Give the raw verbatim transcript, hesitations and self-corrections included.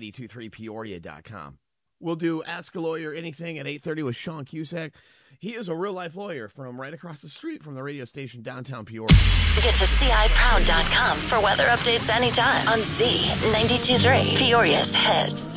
two three Peoria dot com. We'll do Ask a Lawyer Anything at eight thirty with Sean Cusack. He is a real-life lawyer from right across the street from the radio station downtown Peoria. Get to C I proud dot com for weather updates anytime on Z ninety-two point three, Peoria's Hits.